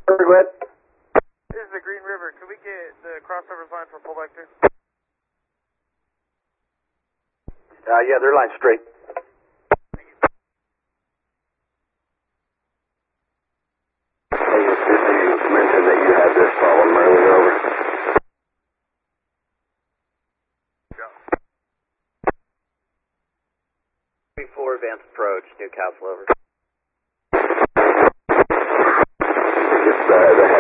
Go ahead. This is the Green River. Can we get the crossovers line for pullback there? Yeah, they're lined straight. You mentioned that you had this problem earlier, over. Before advanced approach, Newcastle over. Just the